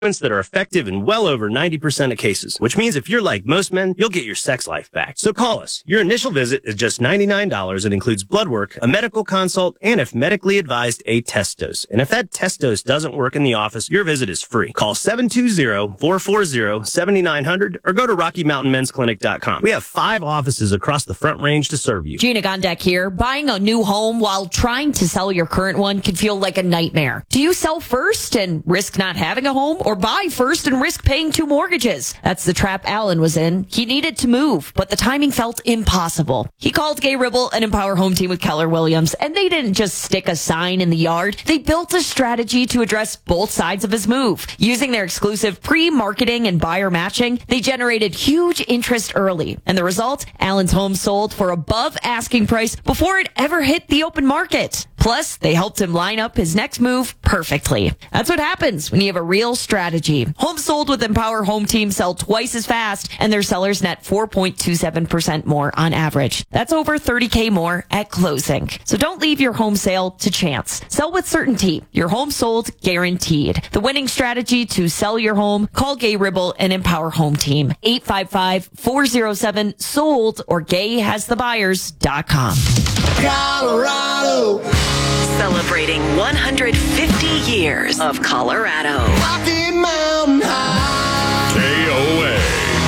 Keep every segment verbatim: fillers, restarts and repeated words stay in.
that are effective in well over ninety percent of cases, which means if you're like most men, you'll get your sex life back. So call us. Your initial visit is just ninety-nine dollars. It includes blood work, a medical consult, and if medically advised, a test dose. And if that test dose doesn't work in the office, your visit is free. Call seven two zero, four four zero, seven nine zero zero or go to rocky mountain men's clinic dot com. We have five offices across the Front Range to serve you. Gina Gondek here. Buying a new home while trying to sell your current one can feel like a nightmare. Do you sell first and risk not having a home, or buy first and risk paying two mortgages? That's the trap Alan was in. He needed to move, but the timing felt impossible. He called Gay Ribble and Empower Home Team with Keller Williams, and they didn't just stick a sign in the yard. They built a strategy to address both sides of his move. Using their exclusive pre-marketing and buyer matching, they generated huge interest early. And the result? Alan's home sold for above asking price before it ever hit the open market. Plus, they helped him line up his next move perfectly. That's what happens when you have a real strategy. Homes sold with Empower Home Team sell twice as fast, and their sellers net four point two seven percent more on average. That's over thirty thousand more at closing. So don't leave your home sale to chance. Sell with certainty. Your home sold guaranteed. The winning strategy to sell your home? Call Gay Ribble and Empower Home Team. eight five five, four oh seven, sold or gay has the buyers dot com. Colorado. Celebrating one hundred fifty years of Colorado. Rocky Mountain High. K O A.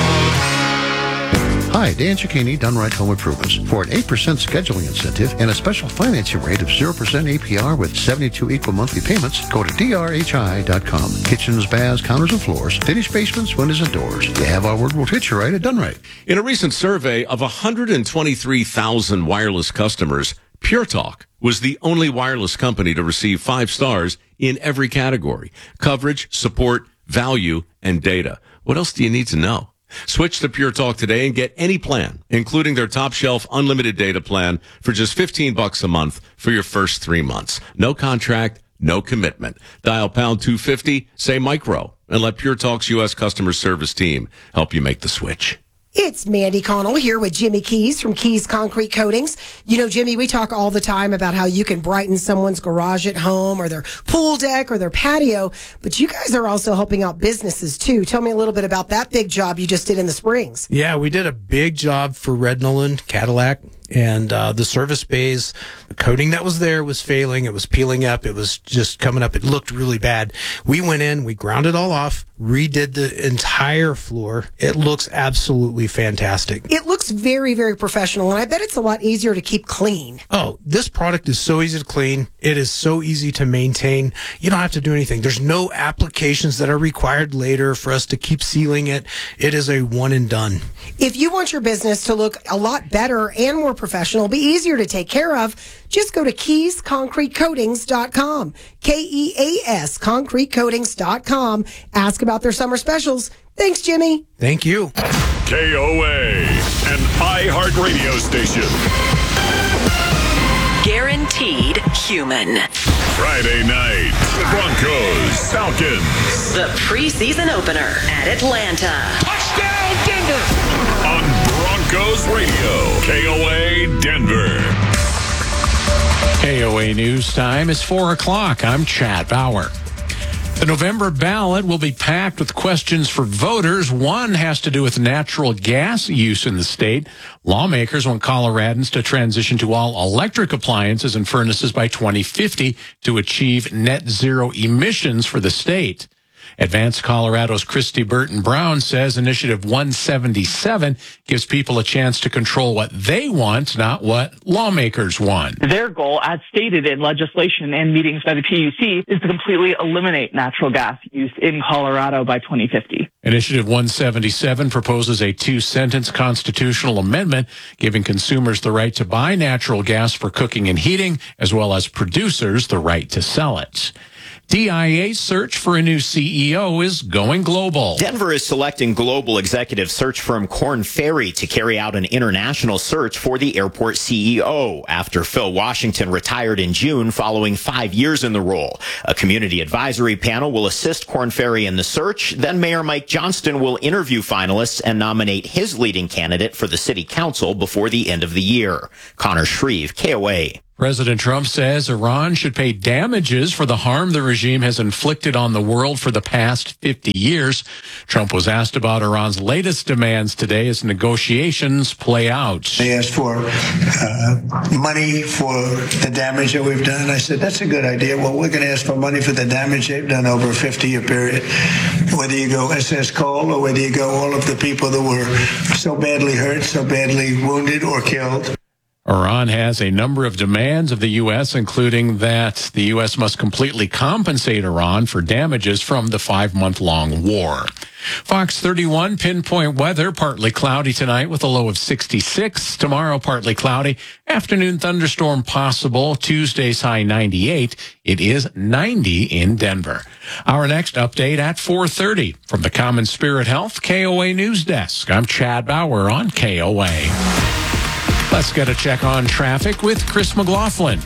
Hi, Dan Cicchini, Dunright Home Improvements. For an eight percent scheduling incentive and a special financing rate of zero percent A P R with seventy-two equal monthly payments, go to D R H I dot com. Kitchens, baths, counters, and floors, finished basements, windows, and doors. You have our word, we'll hit you right at Dunright. In a recent survey of one hundred twenty-three thousand wireless customers, Pure Talk was the only wireless company to receive five stars in every category: coverage, support, value, and data. What else do you need to know? Switch to Pure Talk today and get any plan, including their top shelf unlimited data plan for just fifteen bucks a month for your first three months. No contract, no commitment. Dial pound two fifty, say micro, and let Pure Talk's U S customer service team help you make the switch. It's Mandy Connell here with Jimmy Keys from Keys Concrete Coatings. You know, Jimmy, we talk all the time about how you can brighten someone's garage at home or their pool deck or their patio, but you guys are also helping out businesses too. Tell me a little bit about that big job you just did in the Springs. Yeah, we did a big job for Red Nolan Cadillac. And uh, the service bays, the coating that was there was failing. It was peeling up. It was just coming up. It looked really bad. We went in, we ground it all off, redid the entire floor. It looks absolutely fantastic. It looks very, very professional, and I bet it's a lot easier to keep clean. Oh, this product is so easy to clean. It is so easy to maintain. You don't have to do anything. There's no applications that are required later for us to keep sealing it. It is a one and done. If you want your business to look a lot better and more professional, be easier to take care of, just go to keys concrete coatings dot com. K E A S concrete coatings dot com. Ask about their summer specials. Thanks, Jimmy. Thank you. K O A, an iHeartRadio station. Guaranteed human. Friday night, Broncos, Falcons. The preseason opener at Atlanta. Touchdown, Denver. On Broncos Radio, K O A Denver. K O A News Time is four o'clock. I'm Chad Bauer. The November ballot will be packed with questions for voters. One has to do with natural gas use in the state. Lawmakers want Coloradans to transition to all electric appliances and furnaces by twenty fifty to achieve net zero emissions for the state. Advance Colorado's Christy Burton Brown says Initiative one seventy-seven gives people a chance to control what they want, not what lawmakers want. Their goal, as stated in legislation and meetings by the P U C, is to completely eliminate natural gas use in Colorado by twenty fifty. Initiative one seventy-seven proposes a two-sentence constitutional amendment giving consumers the right to buy natural gas for cooking and heating, as well as producers the right to sell it. D I A's search for a new C E O is going global. Denver is selecting global executive search firm Korn Ferry to carry out an international search for the airport C E O after Phil Washington retired in June following five years in the role. A community advisory panel will assist Korn Ferry in the search. Then Mayor Mike Johnston will interview finalists and nominate his leading candidate for the city council before the end of the year. Connor Shreve, K O A. President Trump says Iran should pay damages for the harm the regime has inflicted on the world for the past fifty years. Trump was asked about Iran's latest demands today as negotiations play out. They asked for uh, money for the damage that we've done. I said, that's a good idea. Well, we're going to ask for money for the damage they've done over a fifty-year period. Whether you go S S Cole or whether you go all of the people that were so badly hurt, so badly wounded or killed. Iran has a number of demands of the U S, including that the U S must completely compensate Iran for damages from the five-month-long war. Fox thirty-one pinpoint weather, partly cloudy tonight with a low of sixty-six. Tomorrow, partly cloudy. Afternoon thunderstorm possible. Tuesday's high ninety-eight. It is ninety in Denver. Our next update at four thirty. From the Common Spirit Health K O A News Desk, I'm Chad Bauer on K O A. Let's get a check on traffic with Chris McLaughlin.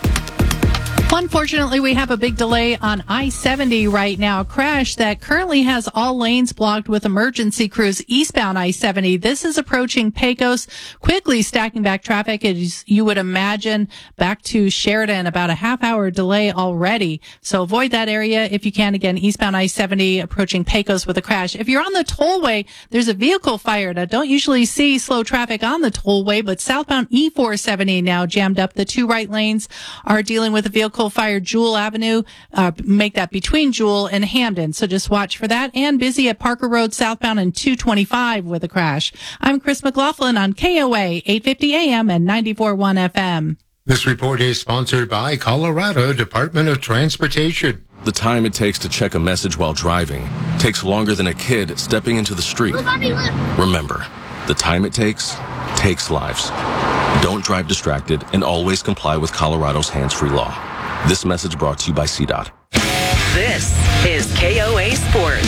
Unfortunately, we have a big delay on I seventy right now. A crash that currently has all lanes blocked with emergency crews eastbound I seventy. This is approaching Pecos, quickly stacking back traffic, as you would imagine, back to Sheridan. About a half hour delay already. So avoid that area if you can. Again, eastbound I seventy approaching Pecos with a crash. If you're on the tollway, there's a vehicle fire. I don't usually see slow traffic on the tollway, but southbound E four seventy now jammed up. The two right lanes are dealing with a vehicle fire. Jewel Avenue, uh, make that between Jewel and Hamden. So just watch for that. And busy at Parker Road southbound and two twenty-five with a crash. I'm Chris McLaughlin on K O A eight fifty A M and ninety-four point one F M. This report is sponsored by Colorado Department of Transportation. The time it takes to check a message while driving takes longer than a kid stepping into the street. Remember, the time it takes takes lives. Don't drive distracted and always comply with Colorado's hands-free law. This message brought to you by C DOT. This is K O A Sports.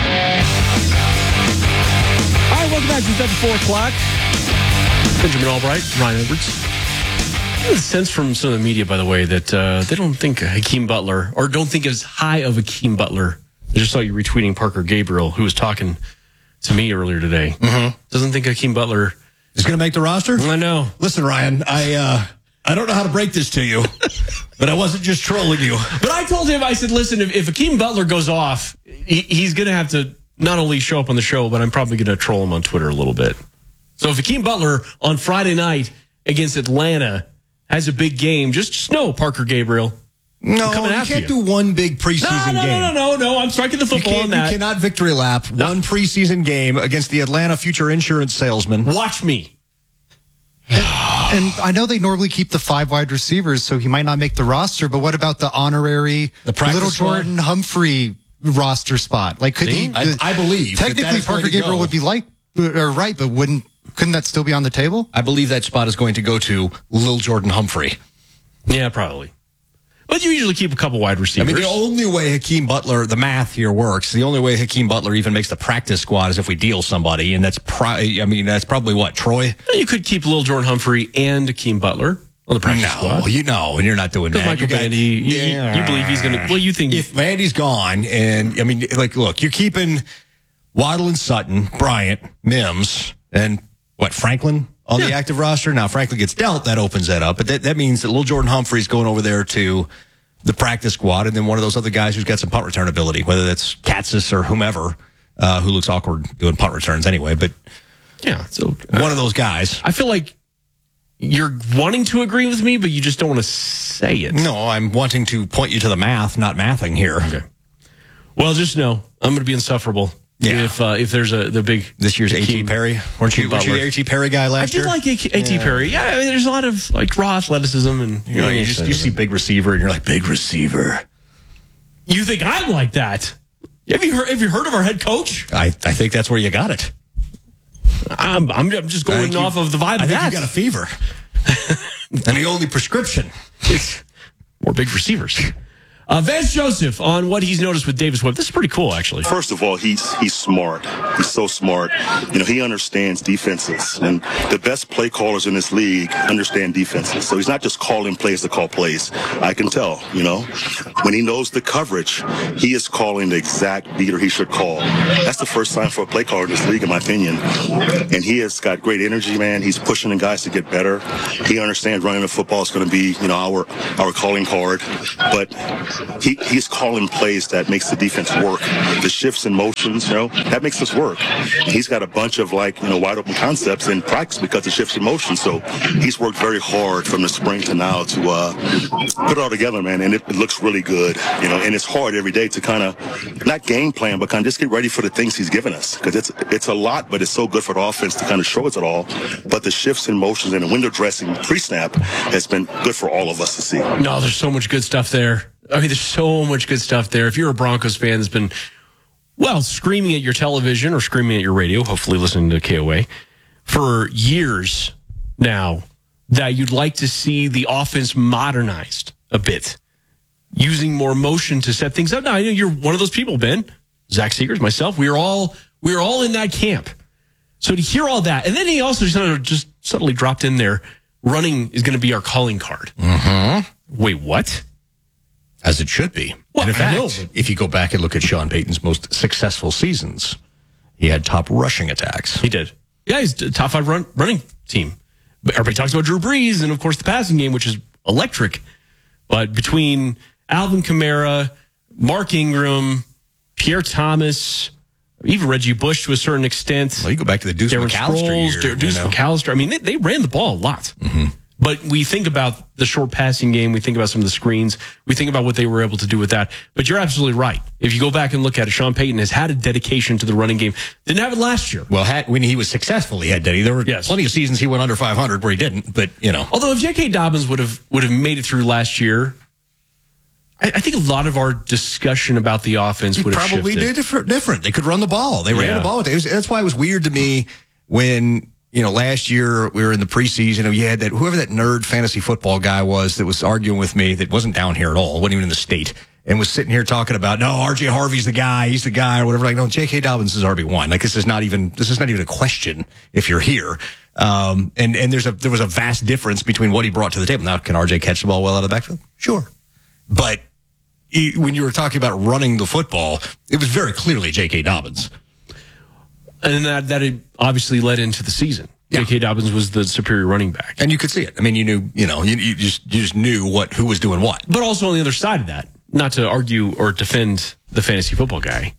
All right, welcome back to the four o'clock. Benjamin Albright, Ryan Edwards. I have a sense from some of the media, by the way, that uh, they don't think Hakeem Butler, or don't think as high of Hakeem Butler. I just saw you retweeting Parker Gabriel, who was talking to me earlier today. Mm-hmm. Doesn't think Hakeem Butler is going to make the roster? I know. Listen, Ryan, I uh, I don't know how to break this to you, but I wasn't just trolling you. But I told him, I said, listen, if, if Hakeem Butler goes off, he, he's going to have to not only show up on the show, but I'm probably going to troll him on Twitter a little bit. So if Hakeem Butler on Friday night against Atlanta has a big game, just, just know, Parker Gabriel. No, you can't you. do one big preseason no, no, game. No, no, no, no, no. I'm striking the football on that. You cannot victory lap no. one preseason game against the Atlanta Future Insurance salesman. Watch me. And, and I know they normally keep the five wide receivers, so he might not make the roster, but what about the honorary the Little Jordan squad? Humphrey roster spot? Like, could See? he? I, I believe. Technically, Parker Gabriel would be like, or right, but wouldn't, couldn't that still be on the table? I believe that spot is going to go to Lil Jordan Humphrey. Yeah, probably. But you usually keep a couple wide receivers. I mean, the only way Hakeem Butler, the math here works, the only way Hakeem Butler even makes the practice squad is if we deal somebody, and that's pro- I mean, that's probably what, Troy? You could keep Lil Jordan Humphrey and Hakeem Butler on the practice no, squad. No, you know, and you're not doing that. Michael got, Bandy, you, yeah. you, you believe he's going to, well, you think. If Vandy's gone, and, I mean, like, look, you're keeping Waddle and Sutton, Bryant, Mims, and, what, Franklin on yeah. the active roster? Now, Franklin gets dealt, that opens that up, but that, that means that Lil Jordan Humphrey's going over there to the practice squad, and then one of those other guys who's got some punt return ability, whether that's Katzis or whomever, uh, who looks awkward doing punt returns anyway. But yeah, so uh, one of those guys. I feel like you're wanting to agree with me, but you just don't want to say it. No, I'm wanting to point you to the math, not mathing here. Okay. Well, just know I'm going to be insufferable. Yeah. If uh, if there's a the big this year's A T Perry, weren't you? Weren't you the A T Perry guy last year? I did like A T yeah. Perry. Yeah, I mean, there's a lot of like raw athleticism, and you know, you just you see big receiver, and you're like big receiver. You think I'm like that? Have you heard? Have you heard of our head coach? I I think that's where you got it. I'm I'm, I'm just going off you, of the vibe. I of think that. you got a fever, and the only prescription is more big receivers. Uh, Vance Joseph on what he's noticed with Davis Webb. This is pretty cool, actually. First of all, he's he's smart. He's so smart. You know, he understands defenses. And the best play callers in this league understand defenses. So he's not just calling plays to call plays. I can tell, you know. When he knows the coverage, he is calling the exact beater he should call. That's the first sign for a play caller in this league, in my opinion. And he has got great energy, man. He's pushing the guys to get better. He understands running the football is going to be, you know, our our calling card. But he he's calling plays that makes the defense work. The shifts and motions, you know, that makes us work. He's got a bunch of, like, you know, wide open concepts in practice because of shifts and motions. So he's worked very hard from the spring to now to uh, put it all together, man. And it, it looks really good, you know. And it's hard every day to kind of not game plan, but kind of just get ready for the things he's given us, because it's it's a lot, but it's so good for the offense to kind of show us it all. But the shifts and motions and the window dressing pre-snap has been good for all of us to see. No, there's so much good stuff there. I mean, there's so much good stuff there. If you're a Broncos fan that's been, well, screaming at your television or screaming at your radio, hopefully listening to K O A, for years now, that you'd like to see the offense modernized a bit, using more motion to set things up. Now, I know you're one of those people, Ben, Zach Seegers, myself. We are all we are all in that camp. So to hear all that, and then he also sort of just subtly dropped in there, running is going to be our calling card. Mm-hmm. Wait, what? As it should be. Well, and in I fact, know, if you go back and look at Sean Payton's most successful seasons, he had top rushing attacks. He did. Yeah, he's a top five run, running team. But everybody talks about Drew Brees and, of course, the passing game, which is electric. But between Alvin Kamara, Mark Ingram, Pierre Thomas, even Reggie Bush to a certain extent. Well, you go back to the Deuce Darren McAllister Sproles, year, Deuce you know? McAllister. I mean, they, they ran the ball a lot. Mm-hmm. But we think about the short passing game. We think about some of the screens. We think about what they were able to do with that. But you're absolutely right. If you go back and look at it, Sean Payton has had a dedication to the running game. Didn't have it last year. Well, had, when he was successful, he had Deddy. There were yes. plenty of seasons he went under five hundred where he didn't, but, you know. Although if J K. Dobbins would have would have made it through last year, I, I think a lot of our discussion about the offense would have probably shifted. did different, different. They could run the ball. They ran Yeah. the ball. It was, that's why it was weird to me when, you know, last year we were in the preseason and you had that, whoever that nerd fantasy football guy was that was arguing with me that wasn't down here at all, wasn't even in the state, and was sitting here talking about, no, R J Harvey's the guy, he's the guy, or whatever. Like, no, J K. Dobbins is R B one. Like, this is not even, this is not even a question if you're here. Um, and, and there's a, there was a vast difference between what he brought to the table. Now, can R J catch the ball well out of the backfield? Sure. But he, when you were talking about running the football, it was very clearly J K. Dobbins. And that, that had obviously led into the season. Yeah. J K. Dobbins was the superior running back. And you could see it. I mean, you knew, you know, you, you just you just knew what who was doing what. But also on the other side of that, not to argue or defend the fantasy football guy,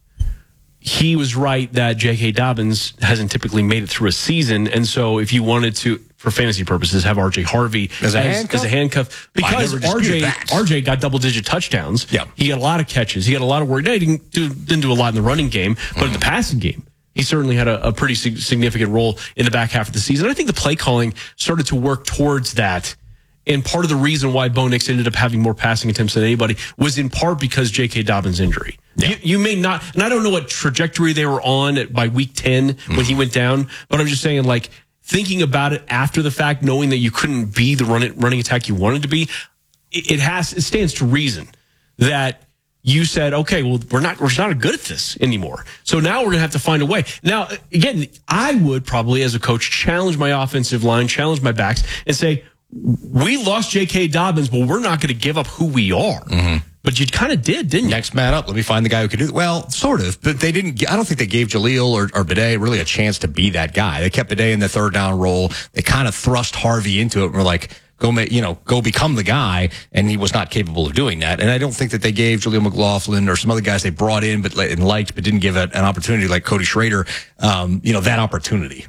he was right that J K. Dobbins hasn't typically made it through a season. And so if you wanted to, for fantasy purposes, have R J Harvey as a as, handcuff, as a handcuff because R J R J got double digit touchdowns. Yeah. He got a lot of catches. He got a lot of work. He didn't do, didn't do a lot in the running game, but mm-hmm. in the passing game, he certainly had a, a pretty sig- significant role in the back half of the season. I think the play calling started to work towards that. And part of the reason why Bo Nix ended up having more passing attempts than anybody was in part because J K. Dobbins' injury. Yeah. You, you may not, and I don't know what trajectory they were on at, by week ten mm-hmm. when he went down, but I'm just saying, like, thinking about it after the fact, knowing that you couldn't be the run, running attack you wanted to be, it, it has, it stands to reason that you said, okay, well, we're not, we're not good at this anymore. So now we're going to have to find a way. Now, again, I would probably, as a coach, challenge my offensive line, challenge my backs, and say, we lost J K. Dobbins, but we're not going to give up who we are. Mm-hmm. But you kind of did, didn't you? Next man up. Let me find the guy who can do it. Well, sort of, but they didn't. I don't think they gave Jaleel or, or Bidet really a chance to be that guy. They kept Bidet in the third down role. They kind of thrust Harvey into it and were like, go make, you know, go become the guy. And he was not capable of doing that. And I don't think that they gave Jaleel McLaughlin or some other guys they brought in but and liked, but didn't give it an opportunity like Cody Schrader, um, you know, that opportunity.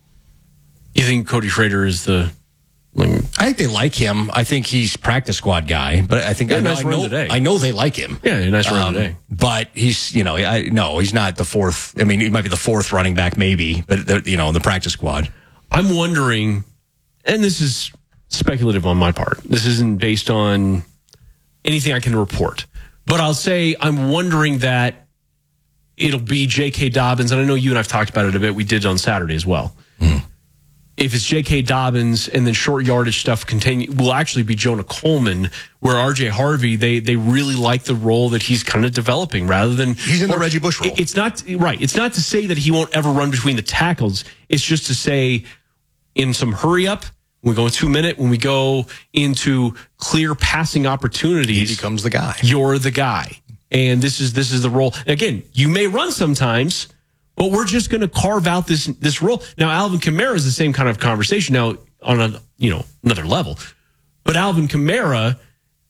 You think Cody Schrader is the, I think they like him. I think he's practice squad guy, but I think yeah, I, know, nice I, run know, today. I know they like him. Yeah, nice run um, today. But he's, you know, I no, he's not the fourth. I mean, he might be the fourth running back, maybe, but you know, in the practice squad. I'm wondering, and this is speculative on my part. This isn't based on anything I can report, but I'll say I'm wondering that it'll be J K. Dobbins, and I know you and I've talked about it a bit. We did on Saturday as well. Mm. if it's J K. Dobbins and then short yardage stuff continue, will actually be Jonah Coleman, where R J Harvey, they they really like the role that he's kind of developing rather than... He's in the Reggie Bush role. It's not, right, it's not to say that he won't ever run between the tackles. It's just to say in some hurry up, when we go two minute, when we go into clear passing opportunities... He becomes the guy. You're the guy. And this is this is the role. Again, you may run sometimes, but we're just going to carve out this this role. Now, Alvin Kamara is the same kind of conversation. Now, on a you know another level, but Alvin Kamara,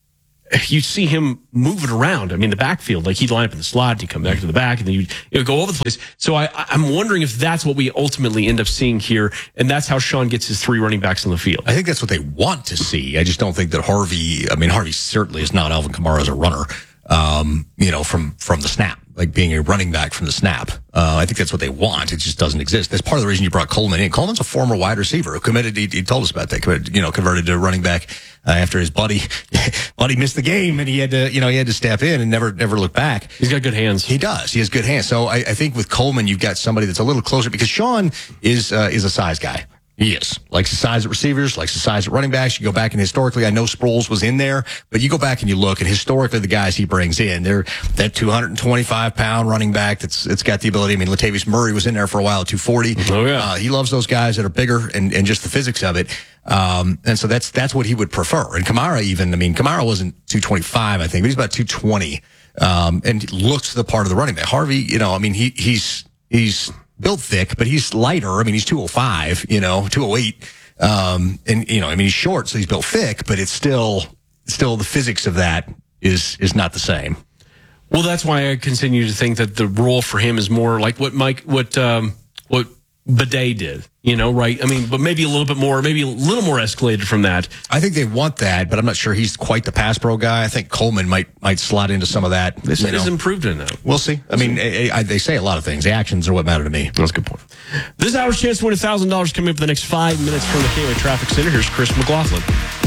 you see him moving around. I mean, the backfield, like he'd line up in the slot, he'd come back to the back, and then you'd, you'd go over the place. So I, I'm wondering if that's what we ultimately end up seeing here, and that's how Sean gets his three running backs on the field. I think that's what they want to see. I just don't think that Harvey. I mean, Harvey certainly is not Alvin Kamara as a runner. Um, you know, from, from the snap, like being a running back from the snap. Uh, I think that's what they want. It just doesn't exist. That's part of the reason you brought Coleman in. Coleman's a former wide receiver who committed, he, he told us about that, committed, you know, converted to running back, uh, after his buddy, buddy missed the game and he had to, you know, he had to step in and never, never look back. He's got good hands. He does. He has good hands. So I, I think with Coleman, you've got somebody that's a little closer because Sean is, uh, is a size guy. He is. Likes the size at receivers, likes the size at running backs. You go back and historically, I know Sproles was in there, but you go back and you look, and historically the guys he brings in, they're that two hundred twenty-five pound running back that's it's got the ability. I mean, Latavius Murray was in there for a while at two forty. Oh, yeah. Uh, he loves those guys that are bigger and, and just the physics of it. Um, and so that's that's what he would prefer. And Kamara even, I mean, Kamara wasn't two twenty-five, I think, but he's about two twenty, um, and looks the part of the running back. Harvey, you know, I mean, he he's he's built thick, but he's lighter. I mean, he's two oh five, you know, two oh eight. Um, and, you know, I mean, he's short, so he's built thick, but it's still, still the physics of that is, is not the same. Well, that's why I continue to think that the role for him is more like what Mike, what, um, what Bidet did, you know, right? I mean, but maybe a little bit more, maybe a little more escalated from that. I think they want that, but I'm not sure he's quite the pass pro guy. I think Coleman might might slot into some of that. This is improved in that. We'll see. I mean, I, I, they say a lot of things. The actions are what matter to me. That's a good point. This hour's chance to win one thousand dollars coming up in the next five minutes from the K O A Traffic Center. Here's Chris McLaughlin.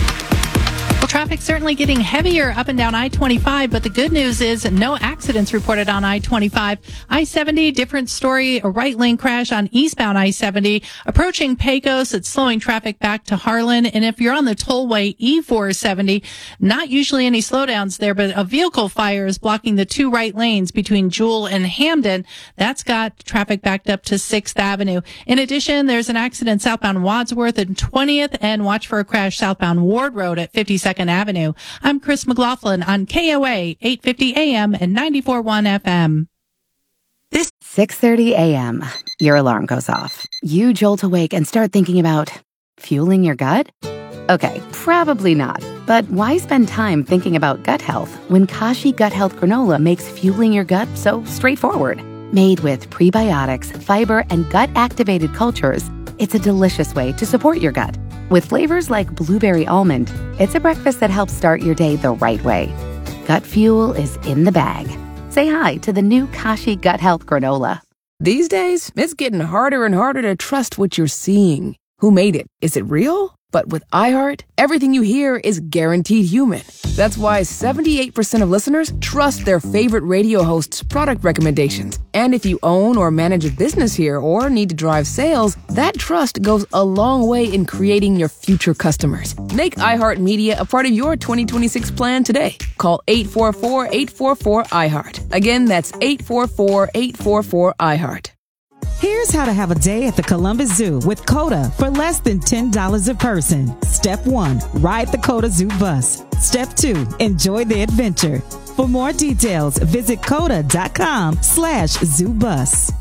Well, traffic certainly getting heavier up and down I twenty-five, but the good news is no accidents reported on I twenty-five. I seventy, different story, a right lane crash on eastbound I seventy. Approaching Pecos, it's slowing traffic back to Harlan. And if you're on the tollway E four seventy, not usually any slowdowns there, but a vehicle fire is blocking the two right lanes between Jewel and Hamden. That's got traffic backed up to sixth Avenue. In addition, there's an accident southbound Wadsworth and twentieth, and watch for a crash southbound Ward Road at fifty-second Avenue. I'm Chris McLaughlin on K O A eight fifty A M and ninety-four point one F M. This six thirty A M. Your alarm goes off. You jolt awake and start thinking about fueling your gut? Okay, probably not. But why spend time thinking about gut health when Kashi Gut Health Granola makes fueling your gut so straightforward? Made with prebiotics, fiber, and gut-activated cultures, it's a delicious way to support your gut. With flavors like blueberry almond, it's a breakfast that helps start your day the right way. Gut fuel is in the bag. Say hi to the new Kashi Gut Health Granola. These days, it's getting harder and harder to trust what you're seeing. Who made it? Is it real? But with iHeart, everything you hear is guaranteed human. That's why seventy-eight percent of listeners trust their favorite radio hosts' product recommendations. And if you own or manage a business here or need to drive sales, that trust goes a long way in creating your future customers. Make iHeartMedia a part of your twenty twenty-six plan today. Call eight four four, eight four four, iHeart. Again, that's eight four four, eight four four, iHeart. Here's how to have a day at the Columbus Zoo with COTA for less than ten dollars a person. Step one, ride the COTA Zoo bus. Step two, enjoy the adventure. For more details, visit COTA.com slash zoo bus.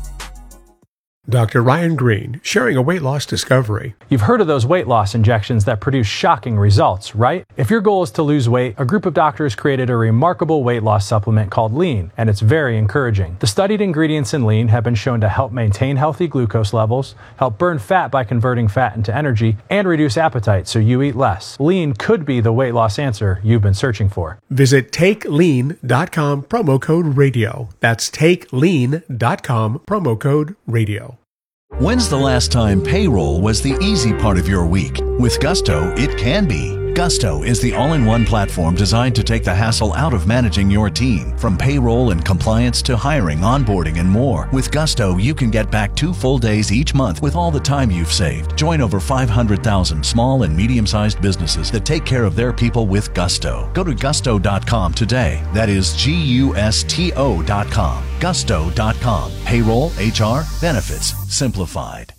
Doctor Ryan Green, sharing a weight loss discovery. You've heard of those weight loss injections that produce shocking results, right? If your goal is to lose weight, a group of doctors created a remarkable weight loss supplement called Lean, and it's very encouraging. The studied ingredients in Lean have been shown to help maintain healthy glucose levels, help burn fat by converting fat into energy, and reduce appetite so you eat less. Lean could be the weight loss answer you've been searching for. Visit take lean dot com, promo code radio. That's take lean dot com, promo code radio. When's the last time payroll was the easy part of your week? With Gusto, it can be. Gusto is the all-in-one platform designed to take the hassle out of managing your team, from payroll and compliance to hiring, onboarding, and more. With Gusto, you can get back two full days each month with all the time you've saved. Join over five hundred thousand small and medium-sized businesses that take care of their people with Gusto. Go to gusto dot com today. That is G U S T O dot com. gusto dot com. Payroll, H R, benefits, simplified.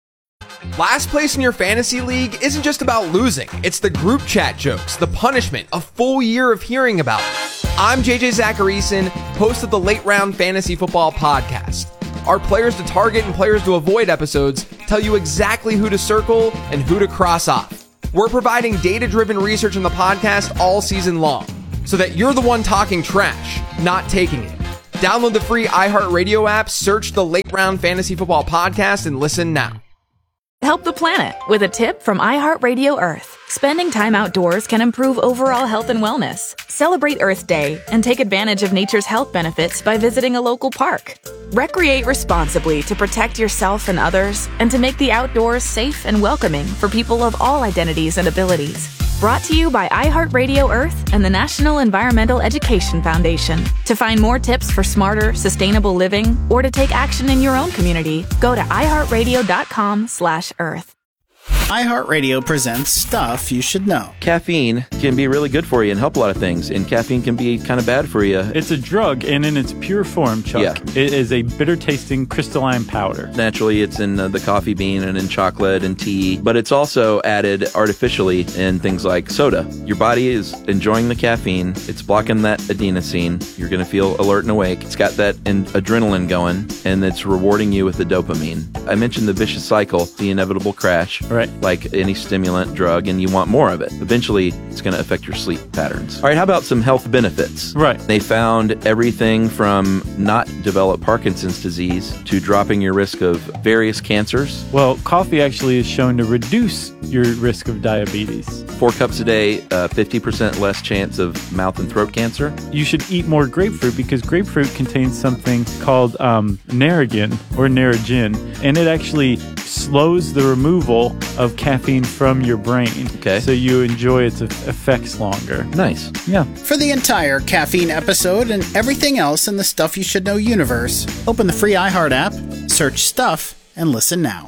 Last place in your fantasy league isn't just about losing. It's the group chat jokes, the punishment, a full year of hearing about it. I'm J J Zacharyson, host of the Late Round Fantasy Football Podcast. Our players to target and players to avoid episodes tell you exactly who to circle and who to cross off. We're providing data-driven research in the podcast all season long, so that you're the one talking trash, not taking it. Download the free iHeartRadio app, search the Late Round Fantasy Football Podcast, and listen now. Help the planet with a tip from iHeartRadio Earth. Spending time outdoors can improve overall health and wellness. Celebrate Earth Day and take advantage of nature's health benefits by visiting a local park. Recreate responsibly to protect yourself and others, and to make the outdoors safe and welcoming for people of all identities and abilities. Brought to you by iHeartRadio Earth and the National Environmental Education Foundation. To find more tips for smarter, sustainable living, or to take action in your own community, go to iHeartRadio.com slash Earth. iHeartRadio presents Stuff You Should Know. Caffeine can be really good for you and help a lot of things, and caffeine can be kind of bad for you. It's a drug, and in its pure form, Chuck, yeah. It is a bitter-tasting crystalline powder. Naturally, it's in uh, the coffee bean and in chocolate and tea, but it's also added artificially in things like soda. Your body is enjoying the caffeine. It's blocking that adenosine. You're going to feel alert and awake. It's got that in- adrenaline going, and it's rewarding you with the dopamine. I mentioned the vicious cycle, the inevitable crash. Right. Like any stimulant drug, and you want more of it. Eventually, it's going to affect your sleep patterns. All right, how about some health benefits? Right. They found everything from not develop Parkinson's disease to dropping your risk of various cancers. Well, coffee actually is shown to reduce your risk of diabetes. Four cups a day, uh, fifty percent less chance of mouth and throat cancer. You should eat more grapefruit because grapefruit contains something called um, Narragin or Narragin, and it actually slows the removal of caffeine from your brain. Okay. So you enjoy its effects longer. Nice. Yeah. For the entire caffeine episode and everything else in the Stuff You Should Know universe, open the free iHeart app, search Stuff, and listen now.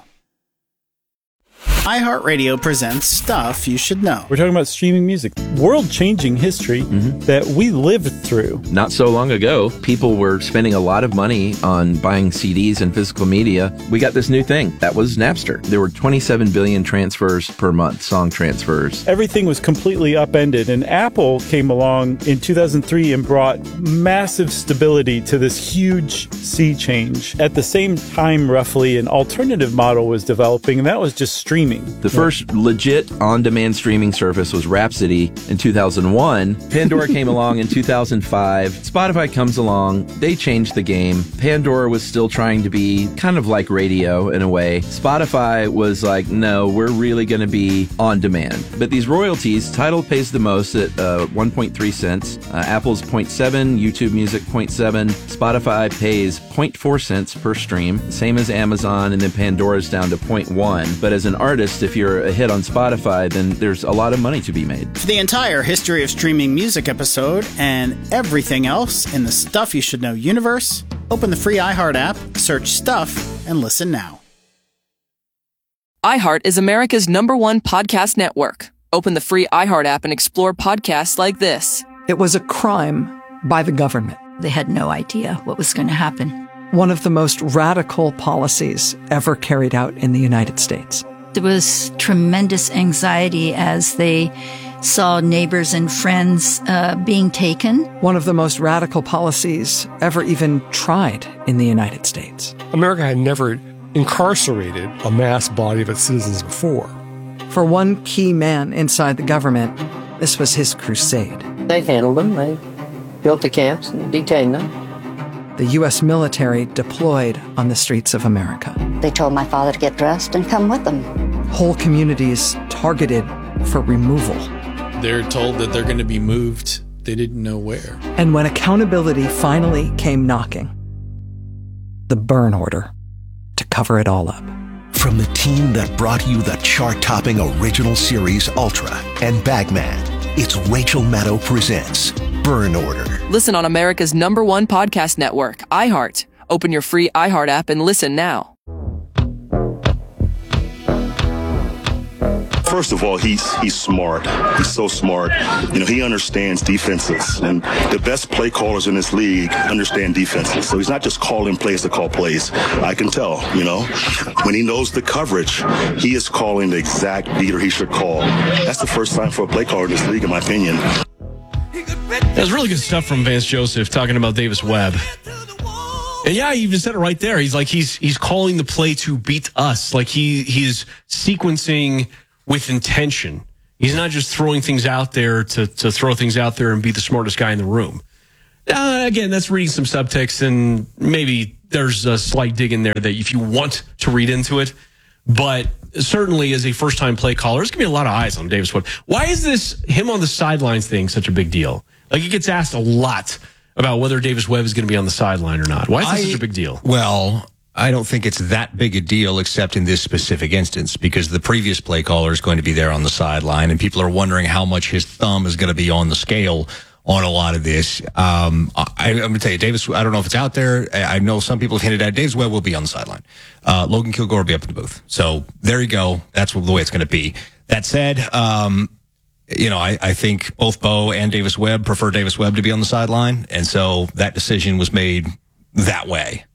iHeartRadio presents Stuff You Should Know. We're talking about streaming music, world-changing history mm-hmm. that we lived through. Not so long ago, people were spending a lot of money on buying C Ds and physical media. We got this new thing. That was Napster. There were twenty-seven billion transfers per month, song transfers. Everything was completely upended, and Apple came along in two thousand three and brought massive stability to this huge sea change. At the same time, roughly, an alternative model was developing, and that was just streaming. The first legit on-demand streaming service was Rhapsody in two thousand one. Pandora came along in two thousand five. Spotify comes along. They changed the game. Pandora was still trying to be kind of like radio in a way. Spotify was like, no, we're really going to be on demand. But these royalties, Tidal pays the most at uh, one point three cents. Uh, Apple's zero point seven, YouTube Music zero point seven. Spotify pays zero point four cents per stream, same as Amazon, and then Pandora's down to zero point one. But as an artist, if you're a hit on Spotify, then there's a lot of money to be made. For the entire history of streaming music episode and everything else in the Stuff You Should Know universe, open the free iHeart app, search Stuff, and listen now. iHeart is America's number one podcast network. Open the free iHeart app and explore podcasts like this. It was a crime by the government. They had no idea what was going to happen. One of the most radical policies ever carried out in the United States. There was tremendous anxiety as they saw neighbors and friends uh, being taken. One of the most radical policies ever even tried in the United States. America had never incarcerated a mass body of its citizens before. For one key man inside the government, this was his crusade. They handled them. They built the camps and detained them. The U S military deployed on the streets of America. They told my father to get dressed and come with them. Whole communities targeted for removal. They're told that they're going to be moved. They didn't know where. And when accountability finally came knocking, the burn order to cover it all up. From the team that brought you the chart-topping original series Ultra and Bagman, it's Rachel Maddow presents Burn Order. Listen on America's number one podcast network, iHeart. Open your free iHeart app and listen now. First of all, he's he's smart. He's so smart. You know, he understands defenses. And the best play callers in this league understand defenses. So he's not just calling plays to call plays. I can tell, you know. When he knows the coverage, he is calling the exact beater he should call. That's the first time for a play caller in this league, in my opinion. There's really good stuff from Vance Joseph talking about Davis Webb. And yeah, he even said it right there. He's like, he's he's calling the play to beat us. Like he he's sequencing with intention. He's not just throwing things out there to, to throw things out there and be the smartest guy in the room. Uh, again, that's reading some subtext, and maybe there's a slight dig in there that if you want to read into it. But certainly as a first-time play caller, there's going to be a lot of eyes on Davis Webb. Why is this him on the sidelines thing such a big deal? Like, he gets asked a lot about whether Davis Webb is going to be on the sideline or not. Why is this I, such a big deal? Well, I don't think it's that big a deal, except in this specific instance, because the previous play caller is going to be there on the sideline, and people are wondering how much his thumb is going to be on the scale on a lot of this. Um, I, I'm going to tell you, Davis, I don't know if it's out there. I know some people have hinted at it. Davis Webb will be on the sideline. Uh, Logan Kilgore will be up in the booth. So there you go. That's the way it's going to be. That said, um, you know, I, I think both Bo and Davis Webb prefer Davis Webb to be on the sideline, and so that decision was made that way.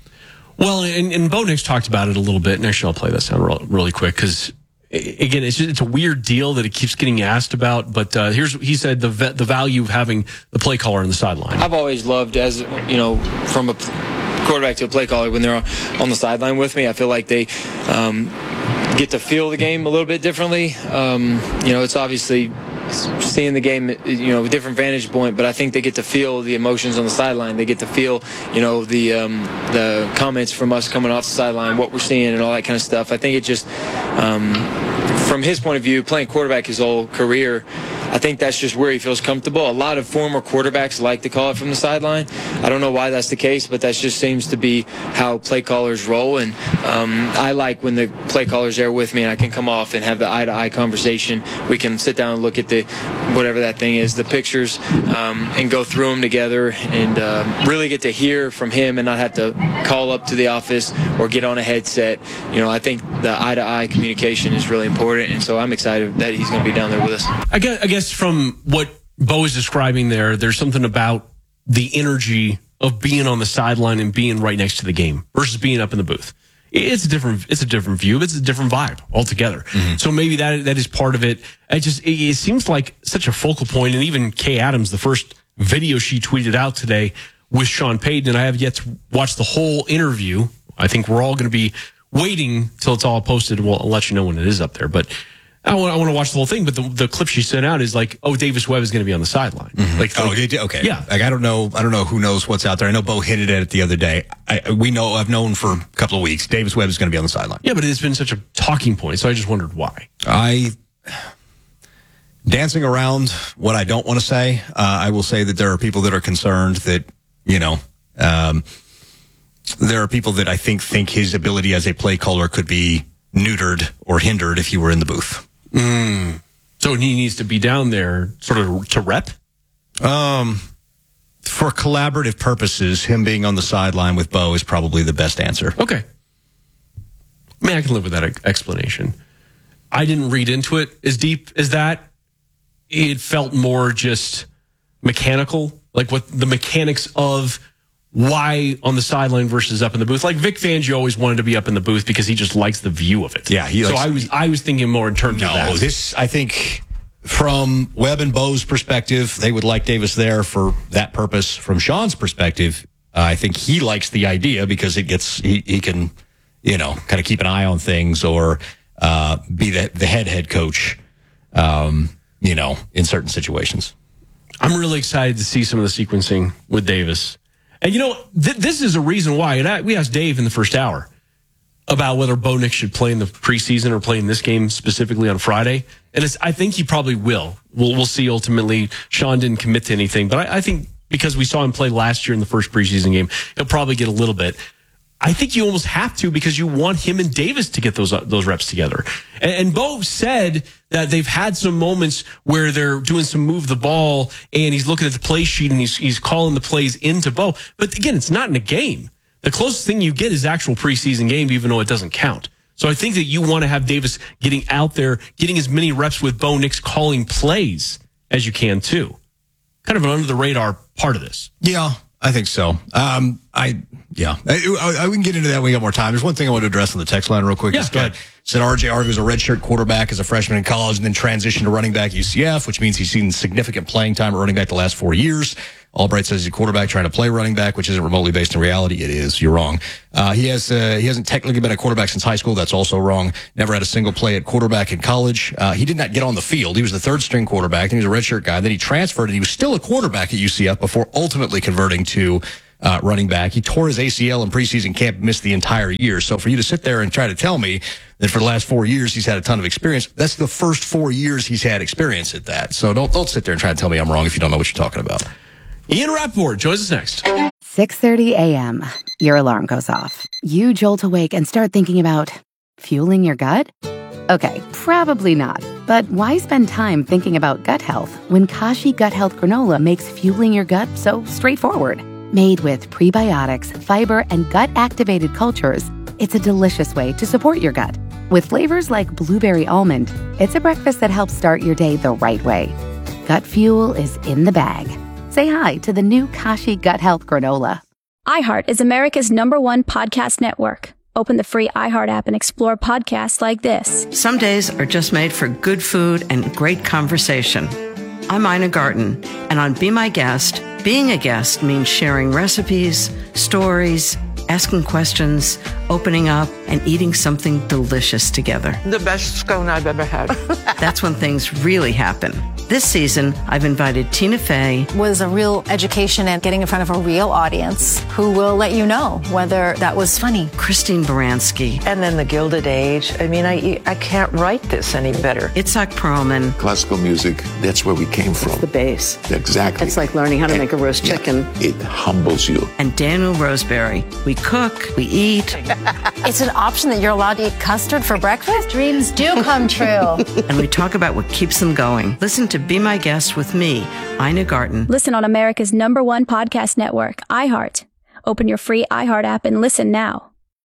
Well, and, and Bo Nix talked about it a little bit, and actually I'll play that sound real, really quick, because, again, it's just, it's a weird deal that it keeps getting asked about, but uh, here's he said the the value of having the play caller on the sideline. I've always loved, as you know, from a quarterback to a play caller, when they're on the sideline with me, I feel like they um, get to feel the game a little bit differently. Um, you know, it's obviously seeing the game, you know, different vantage point, but I think they get to feel the emotions on the sideline. They get to feel, you know, the um, the comments from us coming off the sideline, what we're seeing, and all that kind of stuff. I think it just, um, from his point of view, playing quarterback his whole career, I think that's just where he feels comfortable. A lot of former quarterbacks like to call it from the sideline. I don't know why that's the case, but that just seems to be how play callers roll. And um, I like when the play caller's there with me and I can come off and have the eye-to-eye conversation. We can sit down and look at the whatever that thing is, the pictures, um, and go through them together and uh, really get to hear from him and not have to call up to the office or get on a headset. You know, I think the eye-to-eye communication is really important, and so I'm excited that he's going to be down there with us. I guess, I guess from what Bo is describing there, there's something about the energy of being on the sideline and being right next to the game versus being up in the booth. It's a different, it's a different view. It's a different vibe altogether. Mm-hmm. So maybe that that is part of it. It just it, it seems like such a focal point. And even Kay Adams, the first video she tweeted out today with Sean Payton, and I have yet to watch the whole interview. I think we're all going to be waiting till it's all posted. We'll I'll let you know when it is up there, but. I want, I want to watch the whole thing, but the, the clip she sent out is like, oh, Davis Webb is going to be on the sideline. Mm-hmm. Like, oh, like, okay, yeah. Like, I don't know, I don't know who knows what's out there. I know Bo hinted at it the other day. I, we know, I've known for a couple of weeks, Davis Webb is going to be on the sideline. Yeah, but it's been such a talking point, so I just wondered why. I dancing around what I don't want to say. Uh, I will say that there are people that are concerned that you know, um, there are people that I think think his ability as a play caller could be neutered or hindered if he were in the booth. Mm. So he needs to be down there sort of to rep? Um, for collaborative purposes, him being on the sideline with Bo is probably the best answer. Okay. I mean, I can live with that explanation. I didn't read into it as deep as that. It felt more just mechanical, like what the mechanics of why on the sideline versus up in the booth. Like Vic Fangio always wanted to be up in the booth because he just likes the view of it. Yeah, he so likes, I was I was thinking more in terms no, of that. This I think from Webb and Bo's perspective, they would like Davis there for that purpose. From Sean's perspective, uh, I think he likes the idea because it gets he, he can, you know, kind of keep an eye on things or uh, be the the head head coach, um, you know, in certain situations. I'm really excited to see some of the sequencing with Davis. And, you know, th- this is a reason why. And I, we asked Dave in the first hour about whether Bo Nix should play in the preseason or play in this game specifically on Friday. And it's, I think he probably will. We'll, we'll see ultimately. Sean didn't commit to anything. But I, I think because we saw him play last year in the first preseason game, he'll probably get a little bit. I think you almost have to because you want him and Davis to get those uh, those reps together. And, and Bo said that they've had some moments where they're doing some move the ball and he's looking at the play sheet and he's he's calling the plays into Bo. But again, it's not in a game. The closest thing you get is actual preseason game, even though it doesn't count. So I think that you want to have Davis getting out there, getting as many reps with Bo Nix calling plays as you can too. Kind of an under the radar part of this. Yeah. I think so. Um, I, yeah, I, I, we can get into that when we got more time. There's one thing I want to address on the text line real quick. Yeah, go ahead. Said R J Arvey was a redshirt quarterback as a freshman in college and then transitioned to running back at U C F, which means he's seen significant playing time at running back the last four years. Albright says he's a quarterback trying to play running back, which isn't remotely based in reality. It is. You're wrong. Uh, he has, uh, he hasn't technically been a quarterback since high school. That's also wrong. Never had a single play at quarterback in college. Uh, he did not get on the field. He was the third string quarterback. Then he was a redshirt guy. Then he transferred and he was still a quarterback at U C F before ultimately converting to Uh, running back. He tore his A C L in preseason camp, missed the entire year. So for you to sit there and try to tell me that for the last four years he's had a ton of experience, that's the first four years he's had experience at that. So don't don't sit there and try to tell me I'm wrong if you don't know what you're talking about. Ian Rappaport joins us next. six thirty a.m. Your alarm goes off. You jolt awake and start thinking about fueling your gut? Okay, probably not. But why spend time thinking about gut health when Kashi Gut Health Granola makes fueling your gut so straightforward? Made with prebiotics, fiber, and gut-activated cultures, it's a delicious way to support your gut. With flavors like blueberry almond, it's a breakfast that helps start your day the right way. Gut fuel is in the bag. Say hi to the new Kashi Gut Health Granola. iHeart is America's number one podcast network. Open the free iHeart app and explore podcasts like this. Some days are just made for good food and great conversation. I'm Ina Garten, and on Be My Guest, being a guest means sharing recipes, stories, asking questions, opening up, and eating something delicious together. The best scone I've ever had. That's when things really happen. This season, I've invited Tina Fey. Was a real education and getting in front of a real audience who will let you know whether that was funny. Christine Baranski. And then the Gilded Age. I mean, I I can't write this any better. Itzhak Perlman. Classical music, that's where we came from. It's the bass. Exactly. It's like learning how to and, make a roast chicken. Yeah, it humbles you. And Daniel Roseberry. We cook, we eat. It's an option that you're allowed to eat custard for breakfast? Dreams do come true. And we talk about what keeps them going. Listen to Be My Guest with me, Ina Garten. Listen on America's number one podcast network, iHeart. Open your free iHeart app and listen now.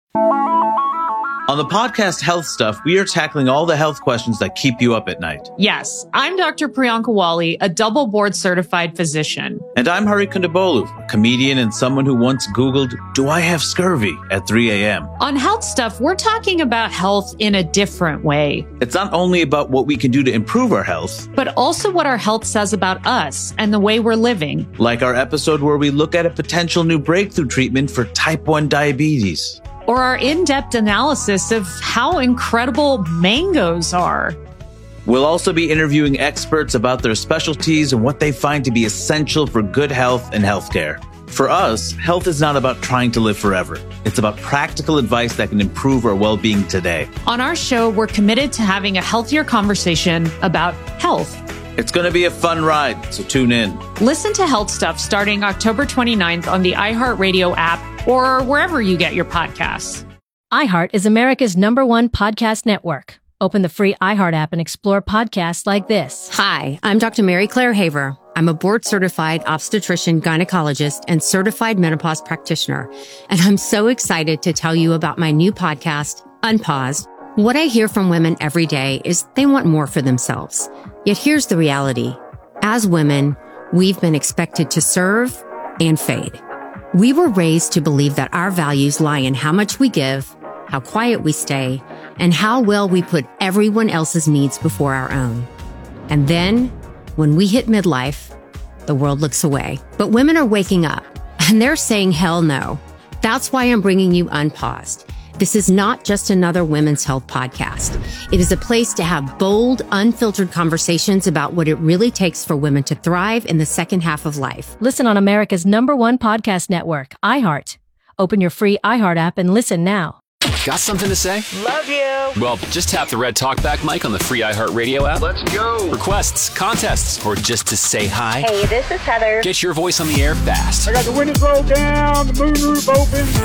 On the podcast Health Stuff, we are tackling all the health questions that keep you up at night. Yes, I'm Doctor Priyanka Wali, a double board certified physician. And I'm Hari Kondabolu, a comedian and someone who once Googled, do I have scurvy at three a.m. On Health Stuff, we're talking about health in a different way. It's not only about what we can do to improve our health, but also what our health says about us and the way we're living. Like our episode where we look at a potential new breakthrough treatment for type one diabetes. Or our in-depth analysis of how incredible mangoes are. We'll also be interviewing experts about their specialties and what they find to be essential for good health and healthcare. For us, health is not about trying to live forever. It's about practical advice that can improve our well-being today. On our show, we're committed to having a healthier conversation about health. It's going to be a fun ride, so tune in. Listen to Health Stuff starting October twenty-ninth on the iHeartRadio app or wherever you get your podcasts. iHeart is America's number one podcast network. Open the free iHeart app and explore podcasts like this. Hi, I'm Doctor Mary Claire Haver. I'm a board-certified obstetrician, gynecologist, and certified menopause practitioner. And I'm so excited to tell you about my new podcast, Unpaused. What I hear from women every day is they want more for themselves. Yet here's the reality. As women, we've been expected to serve and fade. We were raised to believe that our values lie in how much we give, how quiet we stay, and how well we put everyone else's needs before our own. And then, when we hit midlife, the world looks away. But women are waking up, and they're saying hell no. That's why I'm bringing you Unpaused. This is not just another women's health podcast. It is a place to have bold, unfiltered conversations about what it really takes for women to thrive in the second half of life. Listen on America's number one podcast network, iHeart. Open your free iHeart app and listen now. Got something to say? Love you. Well, just tap the red talkback mic on the free iHeartRadio app. Let's go. Requests, contests, or just to say hi. Hey, this is Heather. Get your voice on the air fast. I got the windows rolled down, the moon roof open.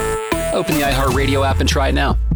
Open the iHeartRadio app and try it now.